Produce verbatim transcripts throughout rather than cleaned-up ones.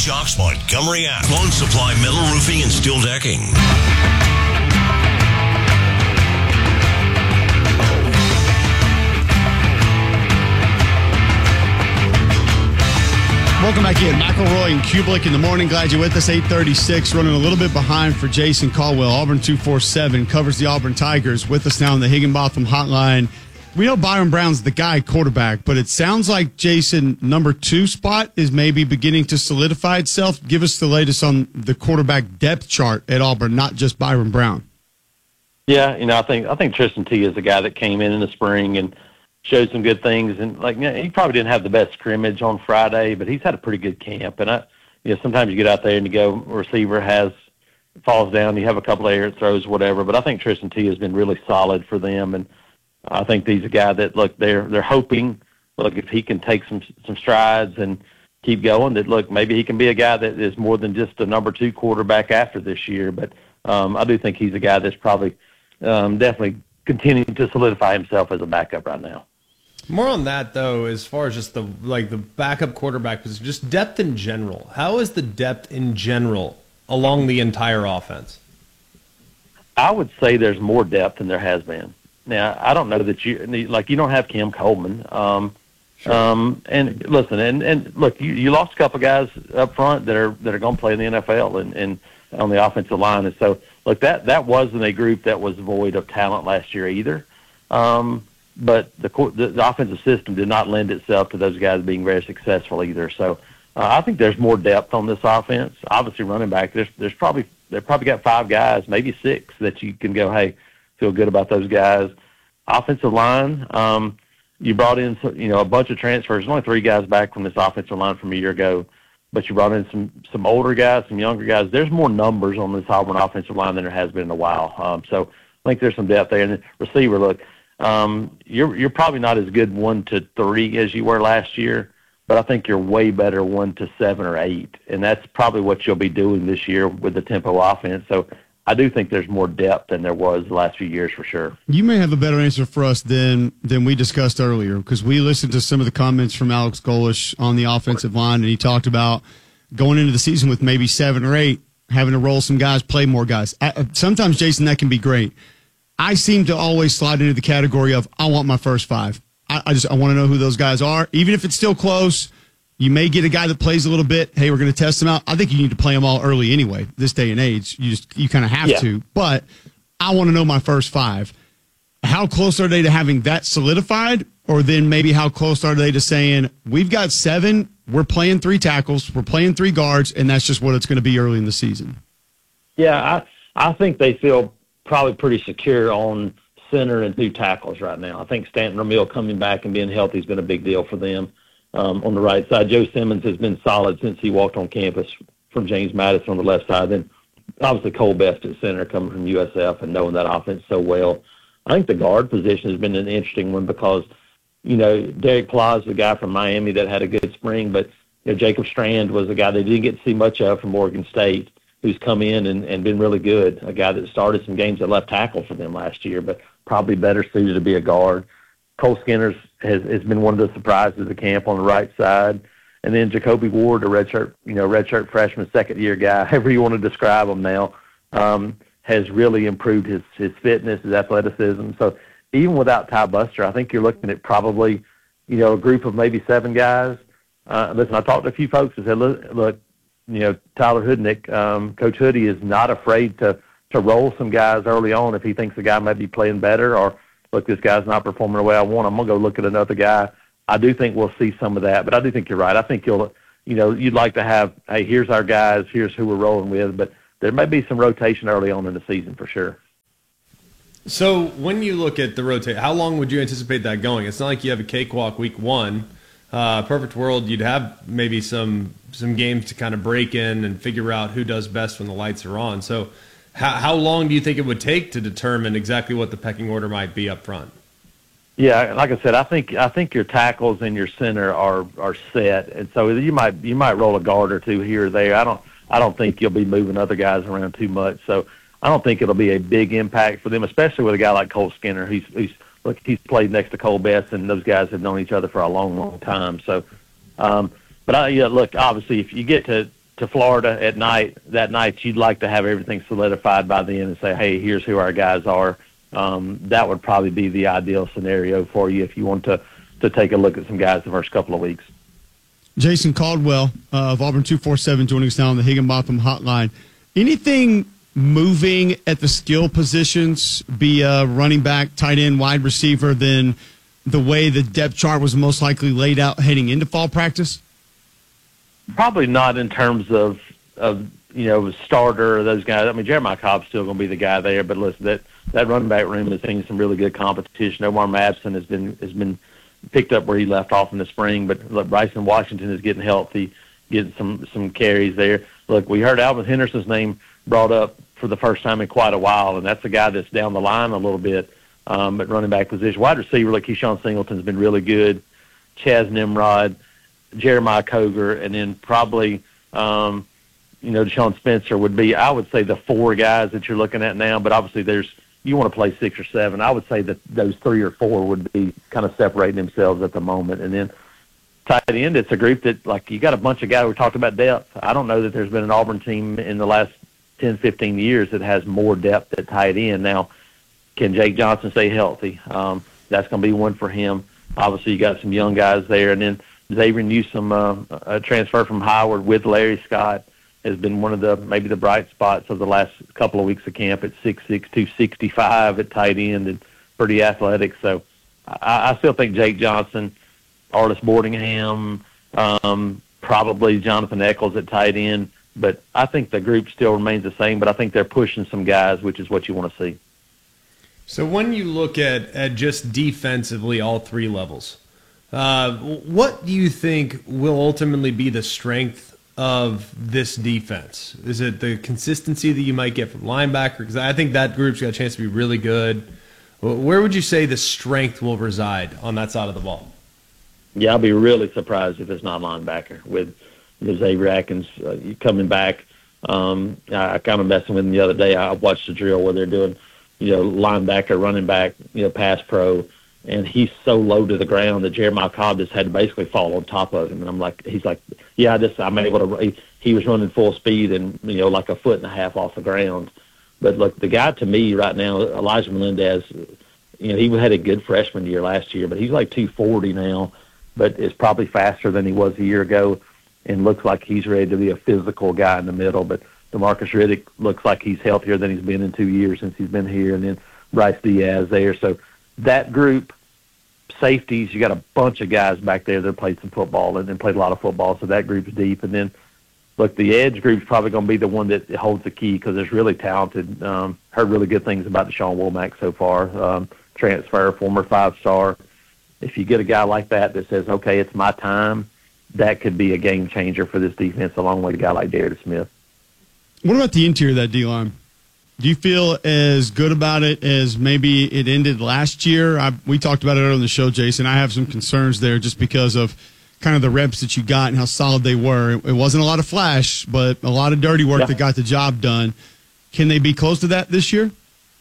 Jocks Montgomery app. Lone Supply Metal Roofing and Steel Decking. Welcome back in. McElroy and Kublik in the morning. Glad you're with us. eight thirty-six, running a little bit behind for Jason Caldwell. Auburn two forty-seven covers the Auburn Tigers. With us now on the Higginbotham Hotline. We know Byron Brown's the guy quarterback, but it sounds like, Jason, number two spot is maybe beginning to solidify itself. Give us the latest on the quarterback depth chart at Auburn, not just Byron Brown. Yeah, you know, I think I think Tristan T is the guy that came in in the spring and showed some good things, and like, you know, he probably didn't have the best scrimmage on Friday, but he's had a pretty good camp. And I, you know, sometimes you get out there and you go, receiver has falls down, you have a couple of air throws, whatever. But I think Tristan T has been really solid for them, and I think he's a guy that look they're they're hoping look if he can take some some strides and keep going, that look maybe he can be a guy that is more than just a number two quarterback after this year. But um, I do think he's a guy that's probably um, definitely continuing to solidify himself as a backup right now. More on that, though, as far as just the like the backup quarterback position, just depth in general. How is the depth in general along the entire offense? I would say there's more depth than there has been. Now, I don't know that you like you don't have Cam Coleman, um, sure. um, and listen, and, and look, you, you lost a couple guys up front that are that are going to play in the N F L and, and on the offensive line, and so look that that wasn't a group that was void of talent last year either. Um, But the, the the offensive system did not lend itself to those guys being very successful either. So uh, I think there's more depth on this offense. Obviously, running back, there's there's probably they've probably got five guys, maybe six, that you can go, hey, feel good about those guys. Offensive line, um, you brought in you know a bunch of transfers. There's only three guys back from this offensive line from a year ago, but you brought in some some older guys, some younger guys. There's more numbers on this Auburn offensive line than there has been in a while. Um, so I think there's some depth there. And the receiver, look. Um, you're you're probably not as good one to three as you were last year, but I think you're way better one to seven or eight, and that's probably what you'll be doing this year with the tempo offense. So I do think there's more depth than there was the last few years for sure. You may have a better answer for us than than we discussed earlier, because we listened to some of the comments from Alex Golesh on the offensive line, and he talked about going into the season with maybe seven or eight, having to roll some guys, play more guys. I, sometimes, Jason, that can be great. I seem to always slide into the category of I want my first five. I, I just I want to know who those guys are. Even if it's still close, you may get a guy that plays a little bit. Hey, we're going to test them out. I think you need to play them all early anyway. This day and age, you just you kind of have yeah. to. But I want to know my first five. How close are they to having that solidified? Or then maybe how close are they to saying we've got seven, we're playing three tackles, we're playing three guards, and that's just what it's going to be early in the season? Yeah, I I think they feel probably pretty secure on center and two tackles right now. I think Stanton Ramil coming back and being healthy has been a big deal for them. Um, on the right side, Joe Simmons has been solid since he walked on campus from James Madison on the left side. Then obviously Cole Best at center coming from U S F and knowing that offense so well. I think the guard position has been an interesting one because, you know, Derek Plaza, the guy from Miami that had a good spring, but you know, Jacob Strand was a guy they didn't get to see much of from Oregon State, who's come in and, and been really good, a guy that started some games at left tackle for them last year, but probably better suited to be a guard. Cole Skinners has, has been one of the surprises of the camp on the right side. And then Jacoby Ward, a redshirt, you know, redshirt freshman, second-year guy, however you want to describe him now, um, has really improved his, his fitness, his athleticism. So even without Ty Buster, I think you're looking at probably, you know, a group of maybe seven guys. Uh, listen, I talked to a few folks and said, look, look you know, Tyler Hudnick, um, Coach Hoodie is not afraid to, to roll some guys early on if he thinks the guy might be playing better or, look, this guy's not performing the way I want. I'm going to go look at another guy. I do think we'll see some of that, but I do think you're right. I think you'll, you know, you'd like to have, hey, here's our guys, here's who we're rolling with, but there may be some rotation early on in the season for sure. So when you look at the rotate, how long would you anticipate that going? It's not like you have a cakewalk week one. Uh, perfect world, you'd have maybe some some games to kind of break in and figure out who does best when the lights are on. So how, how long do you think it would take to determine exactly what the pecking order might be up front? Yeah, like I said, I think I think your tackles and your center are are set, and so you might you might roll a guard or two here or there. I don't I don't think you'll be moving other guys around too much. So I don't think it'll be a big impact for them, especially with a guy like Cole Skinner. He's he's look he's played next to Cole Best, and those guys have known each other for a long, long time. So, um, but I, yeah, look, obviously, if you get to to Florida at night, that night you'd like to have everything solidified by then and say, hey, here's who our guys are. Um, that would probably be the ideal scenario for you if you want to, to take a look at some guys the first couple of weeks. Jason Caldwell uh, of Auburn two forty-seven joining us now on the Higginbotham Hotline. Anything moving at the skill positions, be a running back, tight end, wide receiver, than the way the depth chart was most likely laid out heading into fall practice? Probably not in terms of, of you know, starter or those guys. I mean, Jeremiah Cobb's still going to be the guy there, but listen, that, that running back room has seen some really good competition. Omar Madsen has been has been picked up where he left off in the spring, but look, Bryson Washington is getting healthy, getting some, some carries there. Look, we heard Alvin Henderson's name brought up for the first time in quite a while, and that's a guy that's down the line a little bit um, at running back position. Wide receiver, like Keyshawn Singleton's been really good. Chaz Nimrod, Jeremiah Coger, and then probably, um, you know, Deshaun Spencer would be, I would say, the four guys that you're looking at now, but obviously there's, you want to play six or seven. I would say that those three or four would be kind of separating themselves at the moment. And then tight end, it's a group that, like, you got a bunch of guys, we talked about depth. I don't know that there's been an Auburn team in the last ten, fifteen years that has more depth at tight end. Now, can Jake Johnson stay healthy? Um, that's going to be one for him. Obviously, you got some young guys there. And then Xavier Newsome, uh, a transfer from Howard with Larry Scott, has been one of the maybe the bright spots of the last couple of weeks of camp at six six, two sixty-five at tight end and pretty athletic. So I, I still think Jake Johnson, Artis Boardingham, um, probably Jonathan Eccles at tight end. But I think the group still remains the same, but I think they're pushing some guys, which is what you want to see. So when you look at, at just defensively all three levels, uh, what do you think will ultimately be the strength of this defense? Is it the consistency that you might get from linebacker? Because I think that group's got a chance to be really good. Where would you say the strength will reside on that side of the ball? Yeah, I'll be really surprised if it's not linebacker with – Xavier Atkins uh, coming back. Um, I, I kind of messing with him the other day. I watched the drill where they're doing, you know, linebacker, running back, you know, pass pro, and he's so low to the ground that Jeremiah Cobb just had to basically fall on top of him. And I'm like, he's like, yeah, I just I'm able to. He, he was running full speed and you know like a foot and a half off the ground. But look, the guy to me right now, Elijah Melendez, you know, he had a good freshman year last year, but he's like two forty now, but is probably faster than he was a year ago. And looks like he's ready to be a physical guy in the middle. But DeMarcus Riddick looks like he's healthier than he's been in two years since he's been here. And then Bryce Diaz there. So that group, safeties, you got a bunch of guys back there that played some football and then played a lot of football. So that group's deep. And then, look, the edge group's probably going to be the one that holds the key because it's really talented. Um, heard really good things about Deshaun Womack so far. Um, transfer, former five-star. If you get a guy like that that says, okay, it's my time, that could be a game changer for this defense, along with a guy like Darius Smith. What about the interior of that D-line? Do you feel as good about it as maybe it ended last year? I, we talked about it on the show, Jason. I have some concerns there just because of kind of the reps that you got and how solid they were. It, it wasn't a lot of flash, but a lot of dirty work yeah. that got the job done. Can they be close to that this year?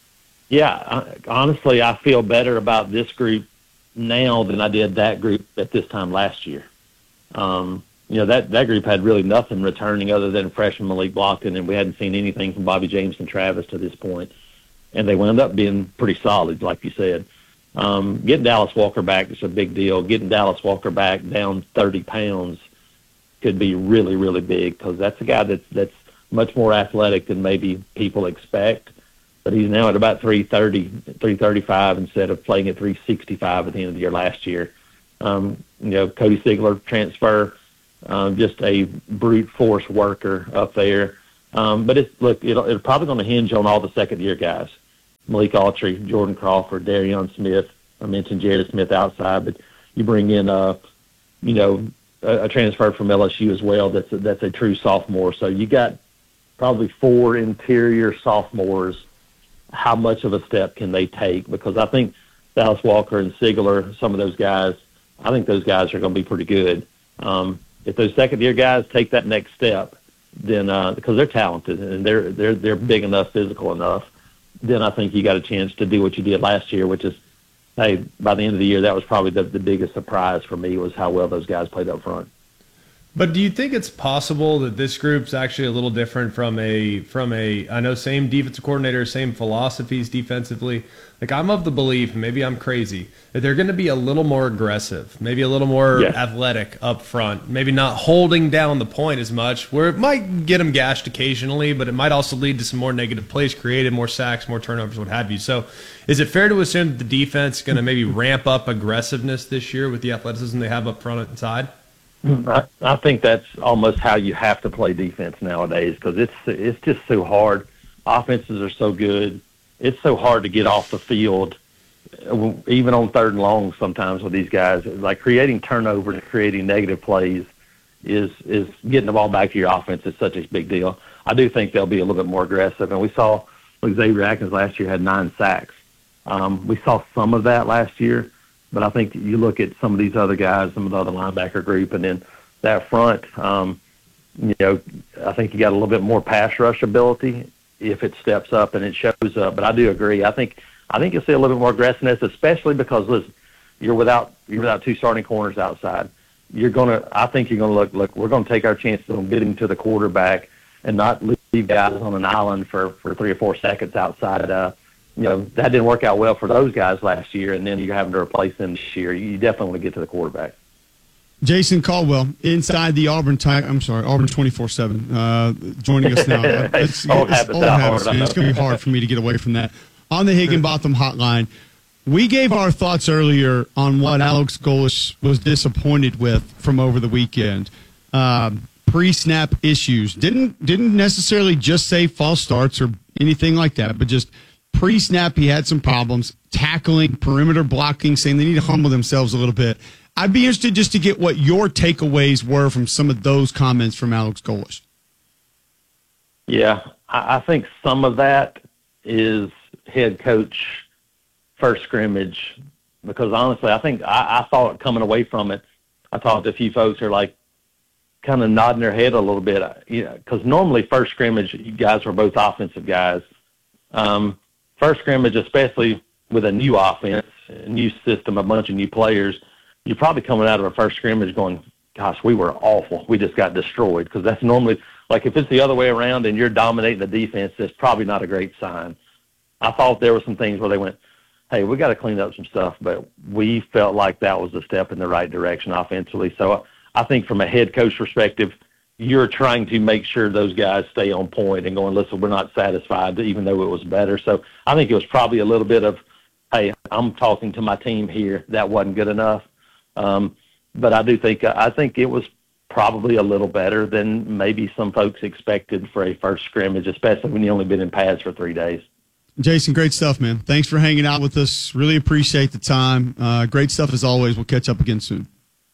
Yeah, honestly, I feel better about this group now than I did that group at this time last year. Um, you know, that, that group had really nothing returning other than freshman Malik Blockton, and we hadn't seen anything from Bobby James and Travis to this point. And they wound up being pretty solid, like you said. Um, getting Dallas Walker back is a big deal. Getting Dallas Walker back down thirty pounds could be really, really big because that's a guy that's, that's much more athletic than maybe people expect. But he's now at about three thirty, three thirty-five instead of playing at three sixty-five at the end of the year last year. Um, you know, Cody Sigler transfer, um, just a brute force worker up there. Um, but it's look, it'll, it's probably going to hinge on all the second year guys: Malik Autry, Jordan Crawford, Darion Smith. I mentioned Jared Smith outside, but you bring in, uh, you know, a, a transfer from L S U as well. That's a, that's a true sophomore. So you got probably four interior sophomores. How much of a step can they take? Because I think Dallas Walker and Sigler, some of those guys, I think those guys are going to be pretty good. Um, if those second-year guys take that next step, then uh, because they're talented and they're they're they're big enough, physical enough, then I think you got a chance to do what you did last year, which is, hey, by the end of the year, that was probably the, the biggest surprise for me was how well those guys played up front. But do you think it's possible that this group's actually a little different from a from a I know same defensive coordinator, same philosophies defensively? Like, I'm of the belief, and maybe I'm crazy, that they're going to be a little more aggressive, maybe a little more yes. athletic up front, maybe not holding down the point as much, where it might get them gashed occasionally, but it might also lead to some more negative plays created, more sacks, more turnovers, what have you. So is it fair to assume that the defense is going to maybe ramp up aggressiveness this year with the athleticism they have up front and side? I, I think that's almost how you have to play defense nowadays, because it's it's just so hard. Offenses are so good. It's so hard to get off the field, even on third and long sometimes with these guys. Like, creating turnovers, creating negative plays is is getting the ball back to your offense is such a big deal. I do think they'll be a little bit more aggressive. And we saw like Xavier Atkins last year had nine sacks. Um, we saw some of that last year. But I think you look at some of these other guys, some of the other linebacker group, and then that front, um, you know, I think you got a little bit more pass rush ability if it steps up and it shows up. But I do agree. I think I think you'll see a little bit more aggressiveness, especially because, listen, you're without you're without two starting corners outside. You're gonna. I think you're gonna look. Look, we're gonna take our chances on getting to the quarterback and not leave guys on an island for, for three or four seconds outside. Uh, You know, that didn't work out well for those guys last year, and then you're having to replace them this year. You definitely want to get to the quarterback. Jason Caldwell, inside the Auburn Tide, I'm sorry, Auburn twenty-four seven, uh, joining us now. It's, old it's, habits old habits, man. It's going to be hard for me to get away from that. On the Higginbotham hotline, we gave our thoughts earlier on what Alex Golesh was disappointed with from over the weekend. Um, pre-snap issues. Didn't didn't necessarily just say false starts or anything like that, but just pre-snap, he had some problems, tackling, perimeter blocking, saying they need to humble themselves a little bit. I'd be interested just to get what your takeaways were from some of those comments from Alex Golesh. Yeah, I, I think some of that is head coach first scrimmage, because honestly, I think I, I thought coming away from it, I talked to a few folks who are like kind of nodding their head a little bit, you know, because normally first scrimmage, you guys were both offensive guys. Um, First scrimmage, especially with a new offense, a new system, a bunch of new players, you're probably coming out of a first scrimmage going, gosh, we were awful. We just got destroyed. Because that's normally, like if it's the other way around and you're dominating the defense, that's probably not a great sign. I thought there were some things where they went, hey, we got to clean up some stuff, but we felt like that was a step in the right direction offensively. So I think from a head coach perspective, you're trying to make sure those guys stay on point and going, listen, we're not satisfied, even though it was better. So I think it was probably a little bit of, hey, I'm talking to my team here. That wasn't good enough. Um, but I do think I think it was probably a little better than maybe some folks expected for a first scrimmage, especially when you only been in pads for three days. Jason, great stuff, man. Thanks for hanging out with us. Really appreciate the time. Uh, great stuff as always. We'll catch up again soon.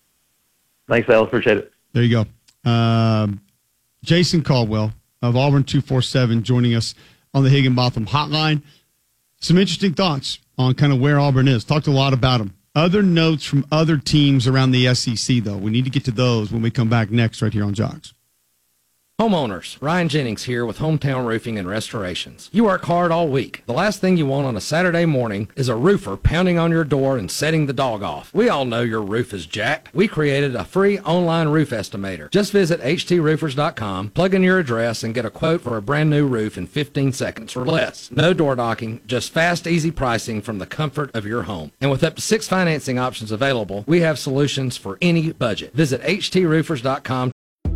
Thanks, Alex. Appreciate it. There you go. Um, Jason Caldwell of Auburn two forty-seven joining us on the Higginbotham hotline. Some interesting thoughts on kind of where Auburn is. Talked a lot about them. Other notes from other teams around the S E C, though. We need to get to those when we come back next right here on Jocks. Homeowners, Ryan Jennings here with Hometown Roofing and Restorations. You work hard all week. The last thing you want on a Saturday morning is a roofer pounding on your door and setting the dog off. We all know your roof is jacked. We created a free online roof estimator. Just visit H T roofers dot com, plug in your address, and get a quote for a brand new roof in fifteen seconds or less. No door knocking, just fast, easy pricing from the comfort of your home. And with up to six financing options available, we have solutions for any budget. Visit H T roofers dot com.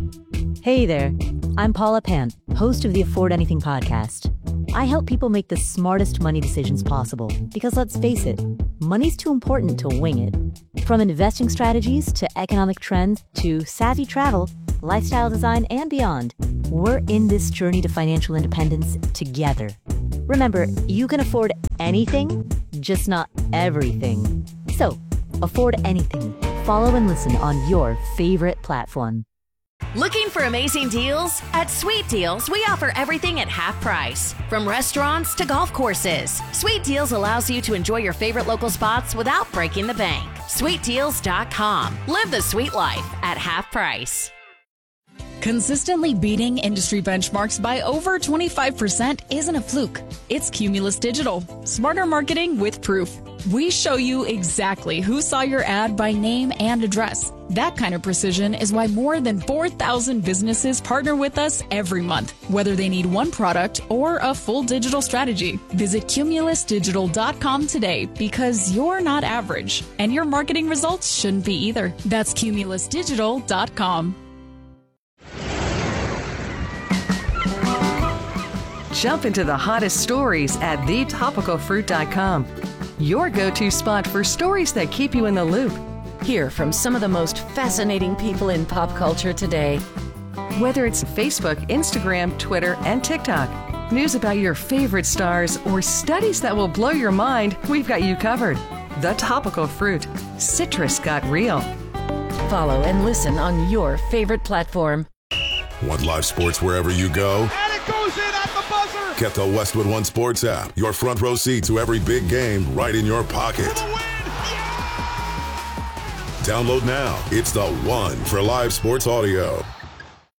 Hey there, I'm Paula Pan, host of the Afford Anything podcast. I help people make the smartest money decisions possible because, let's face it, money's too important to wing it. From investing strategies to economic trends to savvy travel, lifestyle design, and beyond, we're in this journey to financial independence together. Remember, you can afford anything, just not everything. So, afford anything. Follow and listen on your favorite platform. Looking for amazing deals? At Sweet Deals, we offer everything at half price. From restaurants to golf courses, Sweet Deals allows you to enjoy your favorite local spots without breaking the bank. sweet deals dot com. Live the sweet life at half price. Consistently beating industry benchmarks by over twenty-five percent isn't a fluke. It's Cumulus Digital. Smarter marketing with proof. We show you exactly who saw your ad by name and address. That kind of precision is why more than four thousand businesses partner with us every month, whether they need one product or a full digital strategy. Visit cumulus digital dot com today, because you're not average, and your marketing results shouldn't be either. That's cumulus digital dot com. Jump into the hottest stories at the topical fruit dot com. Your go-to spot for stories that keep you in the loop. Hear from some of the most fascinating people in pop culture today. Whether it's Facebook, Instagram, Twitter, and TikTok, news about your favorite stars, or studies that will blow your mind, we've got you covered. The Topical Fruit. Citrus got real. Follow and listen on your favorite platform. Want live sports wherever you go? And it goes in at the buzzer! Get the Westwood One Sports app. Your front row seat to every big game right in your pocket. For the win! Yeah! Download now. It's the one for live sports audio.